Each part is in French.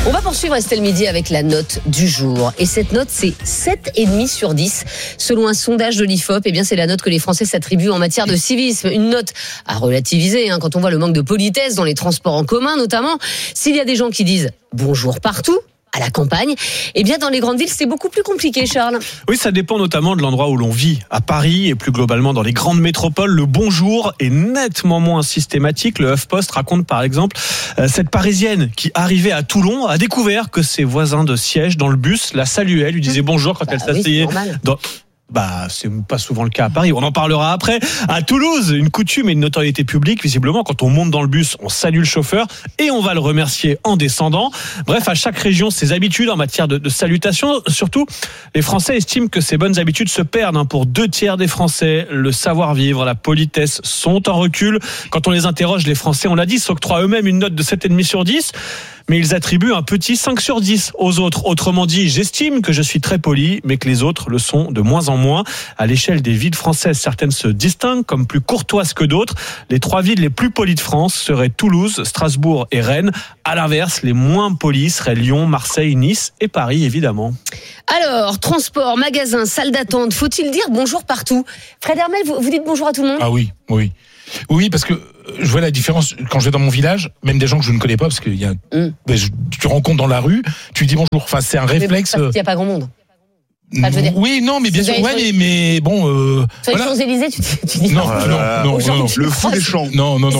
On va poursuivre Estelle Midi avec la note du jour. Et cette note, c'est 7,5 sur 10. Selon un sondage de l'IFOP, eh bien, c'est la note que les Français s'attribuent en matière de civisme. Une note à relativiser, quand on voit le manque de politesse dans les transports en commun, notamment. S'il y a des gens qui disent bonjour partout, à la campagne, eh bien dans les grandes villes c'est beaucoup plus compliqué, Charles. Oui, ça dépend notamment de l'endroit où l'on vit. À Paris et plus globalement dans les grandes métropoles, le bonjour est nettement moins systématique. Le HuffPost raconte par exemple cette Parisienne qui arrivait à Toulon a découvert que ses voisins de siège dans le bus la saluaient, lui disaient bonjour quand elle s'asseyait dans... c'est pas souvent le cas à Paris. On en parlera après. À Toulouse, une coutume et une notoriété publique. Visiblement, quand on monte dans le bus, on salue le chauffeur et on va le remercier en descendant. Bref, à chaque région, ses habitudes en matière de salutation. Surtout, les Français estiment que ces bonnes habitudes se perdent. Pour 2/3 des Français, le savoir-vivre, la politesse sont en recul. Quand on les interroge, les Français, on l'a dit, s'octroient eux-mêmes une note de 7,5 sur 10. Mais ils attribuent un petit 5 sur 10 aux autres. Autrement dit, j'estime que je suis très poli, mais que les autres le sont de moins en moins. À l'échelle des villes françaises, certaines se distinguent comme plus courtoises que d'autres. Les 3 villes les plus polies de France seraient Toulouse, Strasbourg et Rennes. À l'inverse, les moins polies seraient Lyon, Marseille, Nice et Paris, évidemment. Alors, transport, magasin, salle d'attente, faut-il dire bonjour partout? Fred Hermel, vous dites bonjour à tout le monde? Ah oui. Oui, parce que je vois la différence quand je vais dans mon village, même des gens que je ne connais pas, parce qu'il y a, tu rencontres dans la rue, tu dis bonjour. Enfin, c'est un réflexe. Il n'y a pas grand monde. Oui, non, mais bien sûr, mais bon. Sur les Champs-Élysées, tu dis non. Le fou des champs. Non. Non,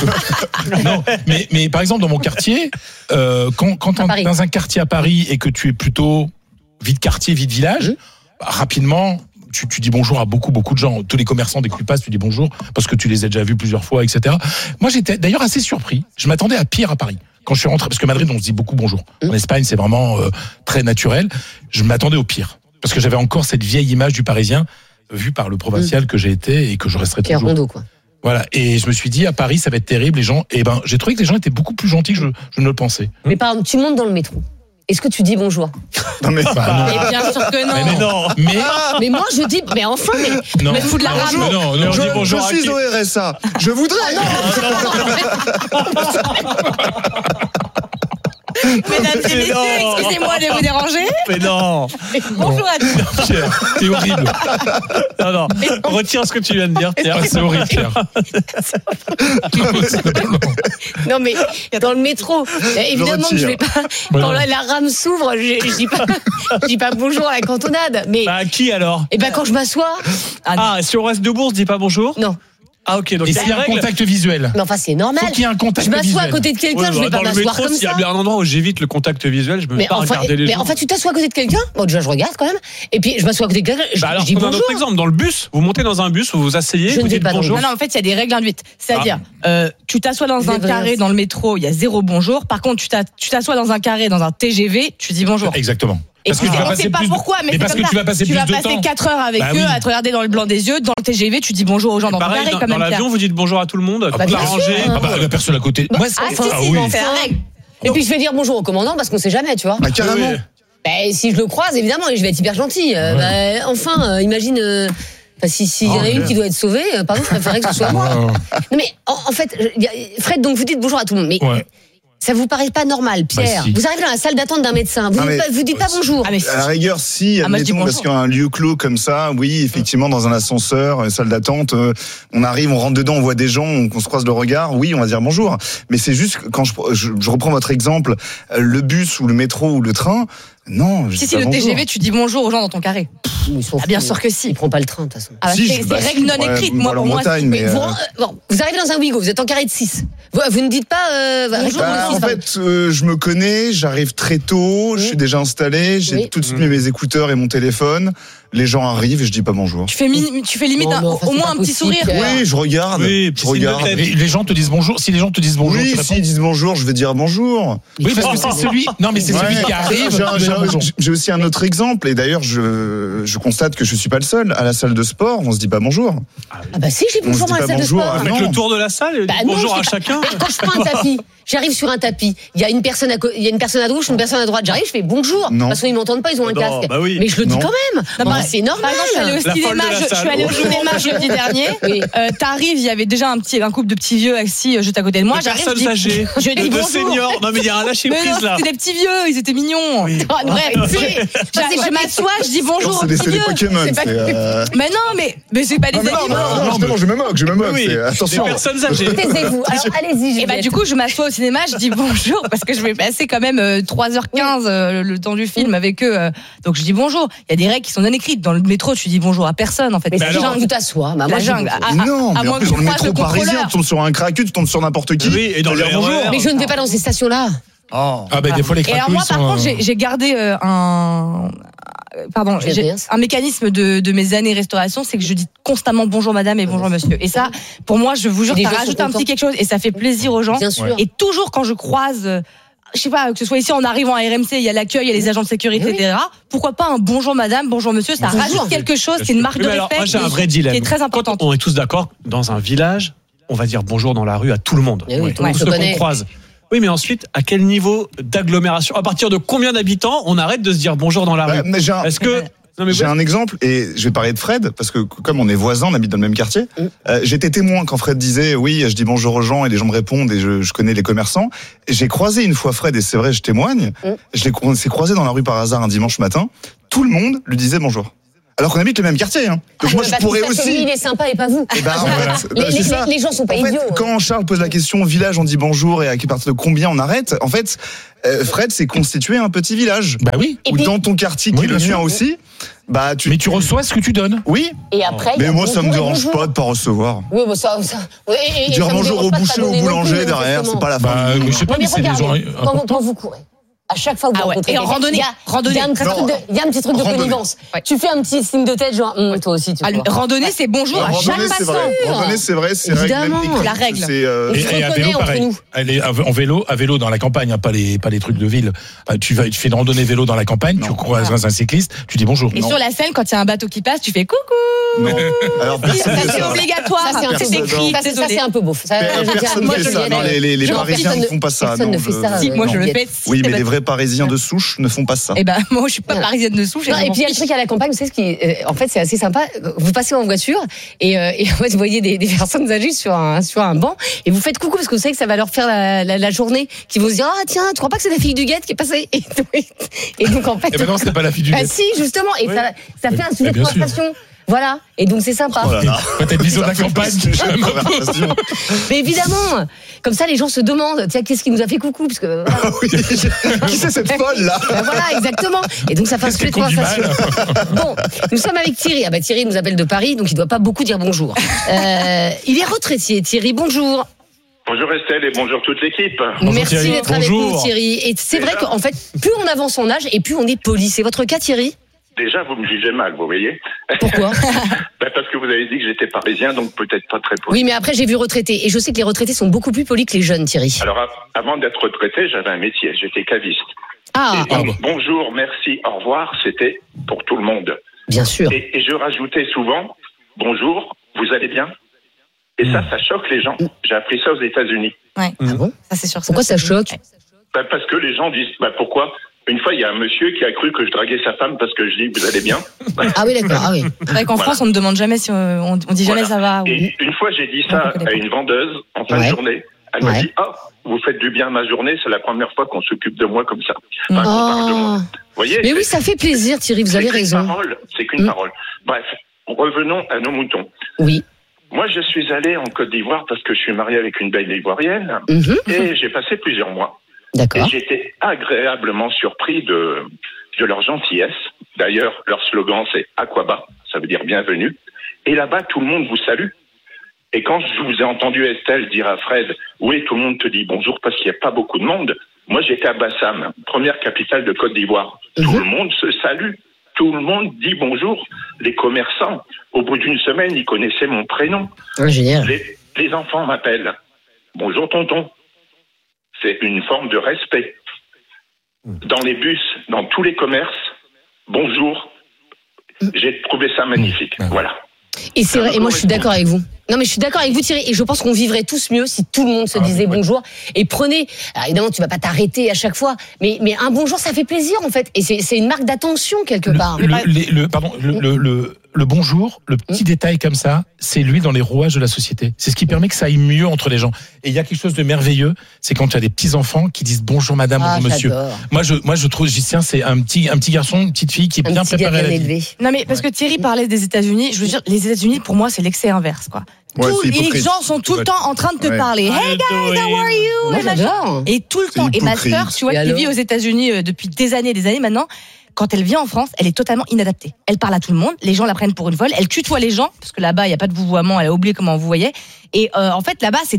mais par exemple, dans mon quartier, quand t'es dans un quartier à Paris et que tu es plutôt vide quartier, vide village, rapidement. Tu dis bonjour à beaucoup de gens. Tous les commerçants dès que tu passes, tu dis bonjour parce que tu les as déjà vus plusieurs fois, etc. Moi, j'étais d'ailleurs assez surpris. Je m'attendais à pire à Paris. Quand je suis rentré, parce que Madrid, on se dit beaucoup bonjour. En Espagne, c'est vraiment très naturel. Je m'attendais au pire parce que j'avais encore cette vieille image du Parisien vue par le provincial que j'ai été et que je resterai toujours. Rondo, quoi. Voilà. Et je me suis dit à Paris, ça va être terrible. Les gens, j'ai trouvé que les gens étaient beaucoup plus gentils que je ne le pensais. Mais par exemple, tu montes dans le métro. Est-ce que tu dis bonjour? Non mais bien sûr que non. Mais moi je dis, mais enfin, mais fous de la rage. Je suis au RSA. Je voudrais. Mesdames et messieurs, excusez-moi de vous déranger. Mais non. Bonjour à tous. Pierre, t'es horrible. Non. Retire ce que tu viens de dire, Pierre. C'est horrible, Pierre. Non, mais dans le métro, évidemment que je vais pas. Quand la rame s'ouvre, je dis pas bonjour à la cantonade. Mais à qui alors? Quand je m'assois. Si on reste debout, on se dit pas bonjour? Non. Ah ok, donc et s'il y a un contact visuel? Mais enfin c'est normal. Faut qu'il y ait un contact visuel. Je m'assois à côté de quelqu'un, je vais pas m'asseoir comme ça. S'il y a bien un endroit où j'évite le contact visuel, je me mets pas à regarder les gens. Mais en fait, tu t'assois à côté de quelqu'un. Bon, déjà je regarde quand même. Et puis je m'assois à côté de quelqu'un. Alors, je dis bonjour. un autre exemple, dans le bus, vous montez dans un bus, vous vous asseyez, vous dites bonjour. Non, en fait, il y a des règles induites. C'est-à-dire, tu t'assois dans un carré dans le métro, il y a 0 bonjour. Par contre, tu t'assois dans un carré dans un TGV, tu dis bonjour. Exactement. Parce que on sait pas pourquoi, mais parce que tu vas passer plus de temps. Tu vas passer 4 heures avec eux à te regarder dans le blanc des yeux. Dans le TGV, tu dis bonjour aux gens dans le carré quand même. Dans l'avion, vous dites bonjour à tout le monde. Bien sûr. La personne à côté. Moi, c'est la règle. Et puis je vais dire bonjour au commandant parce qu'on sait jamais, tu vois. Carrément. Si je le croise, évidemment, et je vais être hyper gentil. Imagine. S'il y en a une qui doit être sauvée, pardon, je préférerais que ce soit moi. Non mais en fait, Fred, donc vous dites bonjour à tout le monde, mais. Ça vous paraît pas normal, Pierre? Vous arrivez dans la salle d'attente d'un médecin, vous dites pas bonjour. À la rigueur, si, admettons, parce qu'un lieu clos comme ça, oui, effectivement, dans un ascenseur, une salle d'attente, on arrive, on rentre dedans, on voit des gens, on se croise le regard, oui, on va dire bonjour. Mais c'est juste quand je reprends votre exemple, le bus ou le métro ou le train. Non, si le TGV, tu dis bonjour aux gens dans ton carré. Bien sûr que si. Il prend pas le train de toute façon. C'est règle non écrite. Moi, pour moi, vous arrivez dans un Ouigo, vous êtes en carré de 6. Vous ne dites pas bonjour. En fait, je me connais, j'arrive très tôt, je suis déjà installé, j'ai tout de suite mis mes écouteurs et mon téléphone. Les gens arrivent et je dis pas bonjour. Tu fais limite au moins un petit sourire. Oui, je regarde. Les gens te disent bonjour. Si les gens te disent bonjour, s'ils disent bonjour, je vais dire bonjour. Oui, parce que c'est celui. Non, mais c'est celui qui arrive. J'ai aussi un autre exemple, et d'ailleurs, je constate que je suis pas le seul. À la salle de sport, on se dit pas bonjour. Si, je dis bonjour à la salle de sport. Faites le tour de la salle et bonjour à chacun. Quand je prends un tapis j'arrive sur un tapis, il y a une personne à gauche, une personne à droite, j'arrive, je fais bonjour, parce qu'ils m'entendent pas, ils ont un casque. Bah oui. Mais je le dis quand même. C'est normal. Je suis allée au cinéma jeudi dernier. T'arrives, il y avait déjà un couple de petits vieux assis juste à côté de moi. J'arrive, je dis bonjour. Seniors. Non mais il y a un lâcher prise là. C'était des petits vieux, ils étaient mignons. Bref, je m'assois, je dis bonjour aux petits vieux. Pokémon. Mais non, mais c'est pas des animaux. Non, justement, je me moque. Attention. Des personnes âgées. Taisez-vous. Alors allez-y. Et du coup, je m'assois au cinéma, je dis bonjour parce que je vais passer quand même 3h15 le temps du film avec eux. Donc je dis bonjour. Il y a des règles qui sont non écrites. Dans le métro, tu dis bonjour à personne en fait. Mais c'est genre tu t'assois. La jungle. Non, mais en plus dans le métro parisien, tu tombes sur un cracus, tu tombes sur n'importe qui. Oui, et dans le bonjour. Mais je ne vais pas dans ces stations-là. Des fois les cracus. Et alors moi, par contre, j'ai gardé un mécanisme de mes années restauration, c'est que je dis constamment bonjour madame et bonjour monsieur. Et ça, pour moi, je vous jure, ça rajoute un petit quelque chose et ça fait plaisir aux gens. Bien sûr. Et toujours quand je croise, je sais pas, que ce soit ici en arrivant à RMC, il y a l'accueil, il y a les agents de sécurité, etc. Pourquoi pas un bonjour madame, bonjour monsieur, ça rajoute quelque chose, c'est une marque de respect. Moi, j'ai un vrai dilemme. Qui est très importante. Quand on est tous d'accord, dans un village, on va dire bonjour dans la rue à tout le monde. Tous ceux qu'on croise. Oui, mais ensuite, à quel niveau d'agglomération, à partir de combien d'habitants on arrête de se dire bonjour dans la rue? Est-ce que j'ai un exemple et je vais parler de Fred parce que comme on est voisins, on habite dans le même quartier. J'étais témoin quand Fred disait oui, je dis bonjour aux gens et les gens me répondent et je connais les commerçants. J'ai croisé une fois Fred et c'est vrai, je témoigne. On s'est croisé dans la rue par hasard un dimanche matin. Tout le monde lui disait bonjour. Alors qu'on habite le même quartier. Donc moi, je pourrais aussi. Lui, il est sympa et pas vous. Les gens sont pas idiots. Quand Charles pose la question village, on dit bonjour et à partir de combien on arrête. En fait, Fred s'est constitué un petit village. Bah oui. Ou dans ton quartier qui est le mien aussi. Mais tu reçois ce que tu donnes. Oui. Et après. Mais moi, ça me dérange pas de pas recevoir. Oui, bah ça. Dire bonjour au boucher, au boulanger derrière, c'est pas la fin. Je sais pas, mais c'est des gens. Quand vous courez. À chaque fois que vous rencontrez et en randonnée, il y a un petit truc de connivence. Tu fais un petit signe de tête, genre toi aussi. Tu vois. Randonnée, c'est bonjour à chaque passant. Randonnée, c'est vrai, c'est évidemment la règle. Et à vélo, pareil. En vélo dans la campagne, pas les trucs de ville. Tu fais une randonnée vélo dans la campagne, tu croises un cycliste, tu dis bonjour. Et sur la Seine, quand il y a un bateau qui passe, tu fais coucou. Alors c'est obligatoire. C'est écrit. Ça c'est un peu beauf. Personne ne fait ça. Les Parisiens ne font pas ça. Personne ne fait ça. Moi je le fais. Oui, mais les vrais Parisiens de souche ne font pas ça. Et moi je suis pas parisienne de souche. Et puis il y a le truc à la campagne, vous savez ce qui en fait c'est assez sympa, vous passez en voiture et en fait vous voyez des personnes âgées sur un banc et vous faites coucou parce que vous savez que ça va leur faire la journée, qui vont se dire tiens, tu crois pas que c'est la fille du guette qui est passée et donc en fait et non, c'est pas la fille du guette. Si justement et ça fait un sujet de conversation. Voilà, et donc c'est sympa. Peut-être vision de la campagne. Mais évidemment, comme ça les gens se demandent, tiens, qu'est-ce qui nous a fait coucou, parce que qui c'est cette folle là? Voilà, exactement. Et donc ça fait un sujet de conversation. Bon, nous sommes avec Thierry. Thierry nous appelle de Paris, donc il doit pas beaucoup dire bonjour. Il est retraité. Thierry, bonjour. Bonjour Estelle et bonjour toute l'équipe. Merci d'être avec nous, Thierry. Et c'est vrai qu'en fait, plus on avance en âge et plus on est poli. C'est votre cas, Thierry? Déjà, vous me jugez mal, vous voyez. Pourquoi? Parce que vous avez dit que j'étais parisien, donc peut-être pas très poli. Oui, mais après, j'ai vu retraité. Et je sais que les retraités sont beaucoup plus polis que les jeunes, Thierry. Alors, avant d'être retraité, j'avais un métier. J'étais caviste. Bonjour, merci, au revoir, c'était pour tout le monde. Bien sûr. Et je rajoutais souvent, bonjour, vous allez bien? Et ça choque les gens. J'ai appris ça aux États-Unis. Ouais. Ah bon? Ça, c'est sûr. Pourquoi ça choque? Parce que les gens disent, pourquoi? Une fois, il y a un monsieur qui a cru que je draguais sa femme parce que je dis vous allez bien. Ah oui, d'accord. Ah oui. C'est vrai qu'en France, on ne demande jamais si on dit jamais ça va. Et une fois, j'ai dit ça à une vendeuse en fin de journée. Elle m'a dit vous faites du bien à ma journée. C'est la première fois qu'on s'occupe de moi comme ça. Enfin, qu'on parle de moi. Vous voyez, mais oui, ça fait plaisir, Thierry. Vous avez raison. C'est qu'une parole. Bref, revenons à nos moutons. Oui. Moi, je suis allé en Côte d'Ivoire parce que je suis marié avec une belle ivoirienne et j'ai passé plusieurs mois. D'accord. Et j'étais agréablement surpris de leur gentillesse. D'ailleurs, leur slogan, c'est « Aquaba », ça veut dire « bienvenue ». Et là-bas, tout le monde vous salue. Et quand je vous ai entendu, Estelle, dire à Fred « Oui, tout le monde te dit bonjour parce qu'il n'y a pas beaucoup de monde », moi, j'étais à Bassam, première capitale de Côte d'Ivoire. Tout le monde se salue. Tout le monde dit bonjour. Les commerçants, au bout d'une semaine, ils connaissaient mon prénom. Génial. Les enfants m'appellent « Bonjour, tonton ». C'est une forme de respect. Dans les bus, dans tous les commerces, bonjour. J'ai trouvé ça magnifique. Voilà. Et c'est vrai, et moi je suis d'accord avec vous. Non, mais je suis d'accord avec vous, Thierry. Et je pense qu'on vivrait tous mieux si tout le monde se disait bonjour. Et prenez. Alors, évidemment, tu vas pas t'arrêter à chaque fois. Mais un bonjour, ça fait plaisir, en fait. Et c'est une marque d'attention, quelque part. Le bonjour, le petit détail comme ça, c'est lui dans les rouages de la société. C'est ce qui permet que ça aille mieux entre les gens. Et il y a quelque chose de merveilleux, c'est quand tu as des petits-enfants qui disent bonjour madame, bonjour monsieur. Moi, je trouve, Gisien, c'est un petit garçon, une petite fille qui est bien préparée à la vie. Non, mais parce que Thierry parlait des États-Unis, je veux dire, les États-Unis, pour moi, c'est l'excès inverse, quoi. Ouais, tous les gens sont tout le temps en train de te parler. Hey guys, how are you? Moi, j'adore. Et tout le temps. Et ma sœur, tu vois, qui vit aux États-Unis depuis des années maintenant, quand elle vient en France, elle est totalement inadaptée. Elle parle à tout le monde, les gens la prennent pour une folle, elle tutoie les gens, parce que là-bas, il n'y a pas de vouvoiement, elle a oublié comment on vous voyait. Et en fait, là-bas, c'est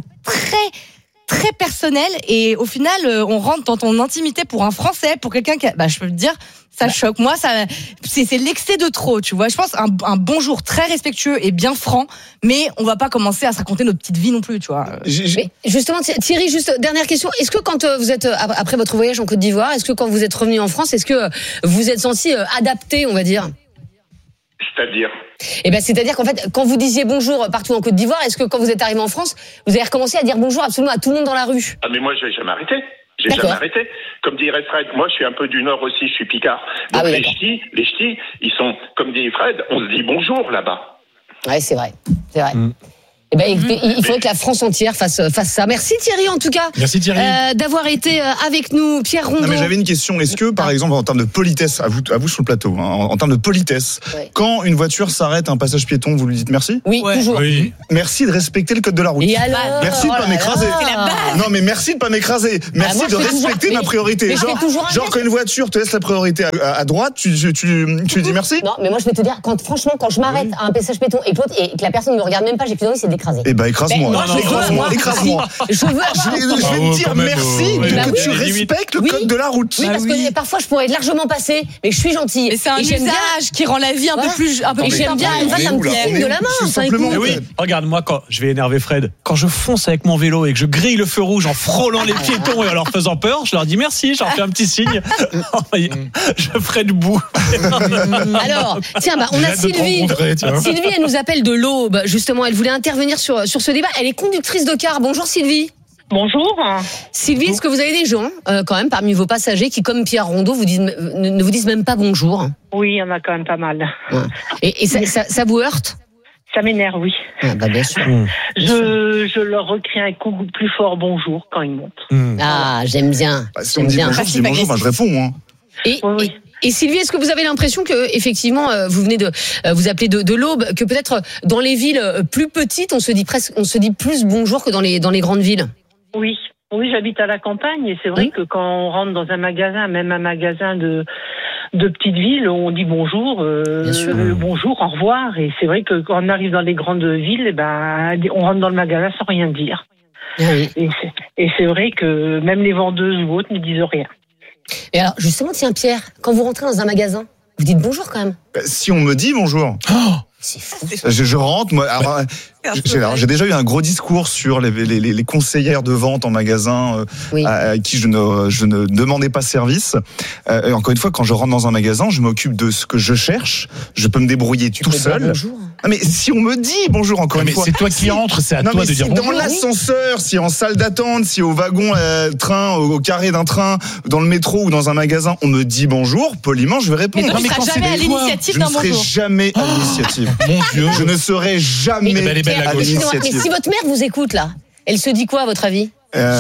très personnel, et au final, on rentre dans ton intimité pour un Français, pour quelqu'un qui je peux te dire, ça choque. Moi, c'est l'excès de trop, tu vois. Je pense un bonjour très respectueux et bien franc, mais on va pas commencer à se raconter notre petite vie non plus, tu vois. Mais justement, Thierry, juste dernière question. Est-ce que quand vous êtes, après votre voyage en Côte d'Ivoire, est-ce que quand vous êtes revenu en France, est-ce que vous êtes senti adapté, on va dire? C'est-à-dire? C'est-à-dire qu'en fait, quand vous disiez bonjour partout en Côte d'Ivoire, est-ce que quand vous êtes arrivé en France, vous avez recommencé à dire bonjour absolument à tout le monde dans la rue? Ah, mais moi, je vais jamais arrêter. J'ai jamais arrêté. Comme dirait Fred, moi je suis un peu du Nord aussi, je suis picard. Donc les ch'tis, ils sont, comme dit Fred, on se dit bonjour là-bas. Ouais, c'est vrai. Écoutez, il faudrait que la France entière fasse ça. Merci Thierry en tout cas. Merci Thierry. D'avoir été avec nous, Pierre Rondeau. Non, mais j'avais une question. Est-ce que, par exemple, en termes de politesse, à vous sur le plateau, en termes de politesse, quand une voiture s'arrête à un passage piéton, vous lui dites merci? Oui, toujours. Oui. Merci de respecter le code de la route. Et alors, merci de pas m'écraser. base. Non, mais merci de pas m'écraser. Merci de respecter ma priorité. Genre quand une voiture te laisse la priorité à droite, tu lui dis merci? Non, mais moi je vais te dire, franchement, quand je m'arrête à un passage piéton et que la personne ne me regarde même pas, j'ai plus envie, c'est d'écraser. Eh ben, écrase-moi. Écrase-moi. Je veux Je vais te dire merci que tu respectes le code de la route. Oui, parce que parfois je pourrais être largement passée, mais je suis gentille. Mais c'est un usage qui rend la vie un peu plus et j'aime bien une fois ça me signe de la main, ça écoute. Oui, regarde, moi quand je vais énerver Fred, quand je fonce avec mon vélo et que je grille le feu rouge en frôlant les piétons et en leur faisant peur, je leur dis merci, je leur fais un petit signe. Je ferai debout. Alors, tiens, on a Sylvie. Sylvie, elle nous appelle de l'Aube. Justement, elle voulait intervenir sur ce débat. Elle est conductrice de car. Bonjour Sylvie. Bonjour. Sylvie, est-ce que vous avez des gens, quand même, parmi vos passagers qui, comme Pierre Rondeau, ne vous disent même pas bonjour? Oui, il y en a quand même pas mal. Et ça vous heurte? Ça m'énerve, oui. Bien sûr. Je leur recrie un coup plus fort bonjour quand ils montent. Ah, j'aime bien. Si on me dit bonjour, je dis bonjour, je réponds. Et Sylvie, est-ce que vous avez l'impression que effectivement vous venez de vous appeler de l'Aube, que peut-être dans les villes plus petites on se dit plus bonjour que dans les grandes villes? Oui, j'habite à la campagne et c'est vrai que quand on rentre dans un magasin, même un magasin de petite ville, on dit bonjour, bonjour, au revoir. Et c'est vrai que quand on arrive dans les grandes villes, on rentre dans le magasin sans rien dire. Oui. Et c'est vrai que même les vendeuses ou autres ne disent rien. Et alors, justement, tiens, Pierre, quand vous rentrez dans un magasin, vous dites bonjour quand même. Si on me dit bonjour. C'est fou. Je rentre, moi. Alors, j'ai déjà eu un gros discours sur les conseillères de vente en magasin à qui je ne demandais pas service. Encore une fois, quand je rentre dans un magasin, je m'occupe de ce que je cherche. Je peux me débrouiller tout seul. Bonjour. Ah, mais si on me dit bonjour encore une fois. C'est toi qui entres, c'est à toi de dire bonjour. Dans l'ascenseur, si en salle d'attente, si au wagon, train, au carré d'un train, dans le métro ou dans un magasin, on me dit bonjour, poliment, je vais répondre. Mais toi, tu seras jamais à l'initiative d'un bonjour. Je ne serai jamais à l'initiative. Mon Dieu. Je ne serai jamais à l'initiative. Mais si votre mère vous écoute là, elle se dit quoi à votre avis?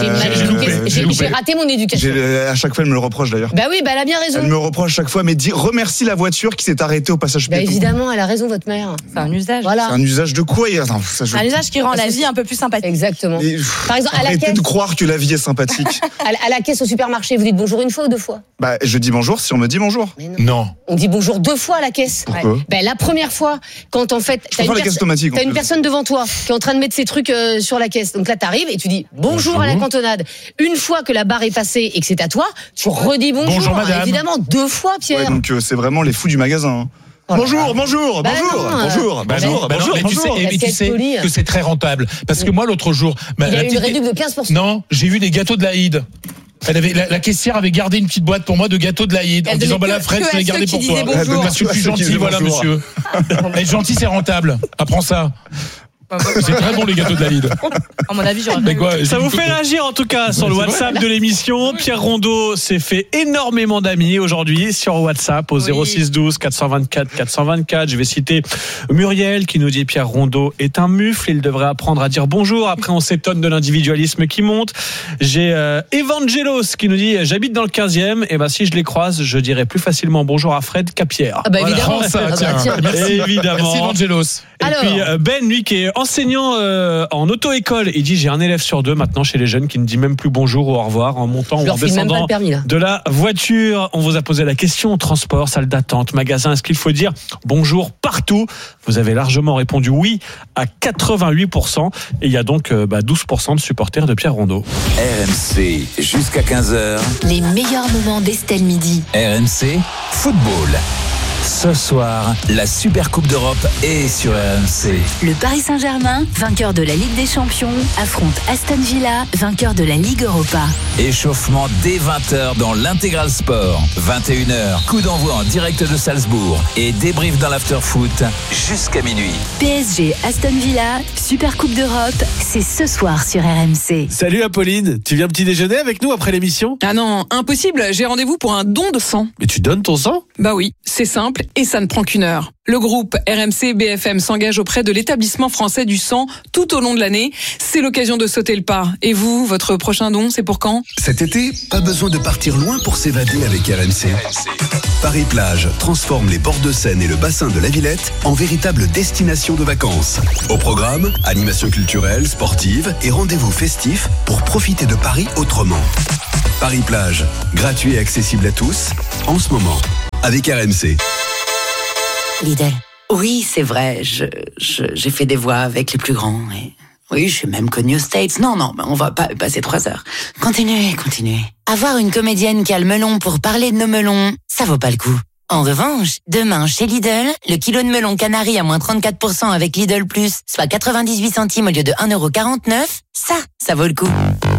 J'ai raté mon éducation. À chaque fois, elle me le reproche d'ailleurs. Bah oui, elle a bien raison. Elle me reproche chaque fois, mais remercie la voiture qui s'est arrêtée au passage piéton. Évidemment, elle a raison, votre mère. C'est un usage. Voilà. C'est un usage de quoi? Un usage qui rend la vie un peu plus sympathique. Exactement. Par exemple, arrêtez de croire que la vie est sympathique. À la caisse au supermarché, vous dites bonjour une fois ou deux fois? Je dis bonjour si on me dit bonjour. Non. On dit bonjour deux fois à la caisse. Pourquoi? La première fois, quand en fait t'as une personne devant toi qui est en train de mettre ses trucs sur la caisse. Donc là, t'arrives et tu dis bonjour à la cantonade. Une fois que la barre est passée et que c'est à toi, tu redis bonjour. Bonjour madame. Évidemment, deux fois, Pierre. Ouais, donc c'est vraiment les fous du magasin. Bonjour. Mais tu sais que c'est très rentable. Parce que moi, l'autre jour... Il y a eu une réduction de 15%. Non, j'ai eu des gâteaux de l'Aïd. La caissière avait gardé une petite boîte pour moi de gâteaux de l'Aïd en disant la Fred, je l'ai gardé pour toi. Parce que je suis gentil, voilà monsieur. Être gentil, c'est rentable. Apprends ça. C'est très bon les gâteaux de David. À mon avis, j'aurais. Mais quoi, Ça vous fait réagir en tout cas sur le WhatsApp de l'émission. Pierre Rondeau s'est fait énormément d'amis aujourd'hui sur WhatsApp au 06 12 424 424. Je vais citer Muriel qui nous dit Pierre Rondeau est un mufle, il devrait apprendre à dire bonjour. Après on s'étonne de l'individualisme qui monte. J'ai Evangelos qui nous dit j'habite dans le 15e et si je les croise, je dirais plus facilement bonjour à Fred qu'à Pierre. Ah bah évidemment. Ça, tiens. Évidemment. Merci Evangelos. Et Alors. puis Ben, lui qui est enseignant en auto-école, il dit j'ai un élève sur deux maintenant chez les jeunes qui ne dit même plus bonjour ou au revoir en montant ou en descendant de la voiture. On vous a posé la question, transport, salle d'attente, magasin, est-ce qu'il faut dire bonjour partout? Vous avez largement répondu oui à 88% et il y a donc 12% de supporters de Pierre Rondeau. RMC jusqu'à 15h. Les meilleurs moments d'Estelle Midi. RMC Football. Ce soir, la Super Coupe d'Europe est sur RMC. Le Paris Saint-Germain, vainqueur de la Ligue des Champions, affronte Aston Villa, vainqueur de la Ligue Europa. Échauffement dès 20h dans l'Intégral Sport. 21h, coup d'envoi en direct de Salzbourg et débrief dans l'after-foot jusqu'à minuit. PSG Aston Villa, Super Coupe d'Europe, c'est ce soir sur RMC. Salut Apolline, tu viens petit déjeuner avec nous après l'émission? Ah non, impossible, j'ai rendez-vous pour un don de sang. Mais tu donnes ton sang? Bah oui, c'est simple et ça ne prend qu'une heure. Le groupe RMC BFM s'engage auprès de l'établissement français du sang tout au long de l'année. C'est l'occasion de sauter le pas. Et vous, votre prochain don, c'est pour quand? Cet été, pas besoin de partir loin pour s'évader avec RMC. Paris-Plage transforme les bords de Seine et le bassin de la Villette en véritable destination de vacances. Au programme, animation culturelle, sportive et rendez-vous festifs pour profiter de Paris autrement. Paris-Plage, gratuit et accessible à tous, en ce moment, avec RMC. Lidl. Oui, c'est vrai, j'ai fait des voix avec les plus grands. Et oui, je suis même connue aux States. Non, on va pas passer 3 heures. Continuez. Avoir une comédienne qui a le melon pour parler de nos melons, ça vaut pas le coup. En revanche, demain, chez Lidl, le kilo de melon Canary à moins 34% avec Lidl Plus, soit 98 centimes au lieu de 1,49€, ça vaut le coup.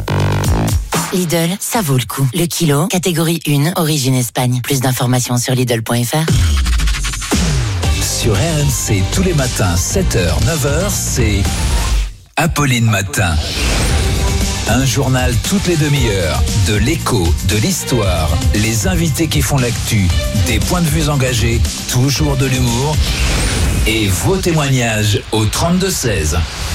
Lidl, ça vaut le coup. Le kilo, catégorie 1, origine Espagne. Plus d'informations sur Lidl.fr. Sur RMC tous les matins 7h, 9h, c'est Apolline Matin. Un journal toutes les demi-heures, de l'écho, de l'histoire, les invités qui font l'actu, des points de vue engagés, toujours de l'humour et vos témoignages au 32-16.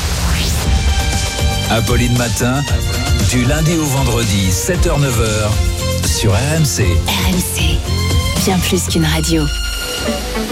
Apolline Matin, du lundi au vendredi 7h, 9h sur RMC. RMC, bien plus qu'une radio.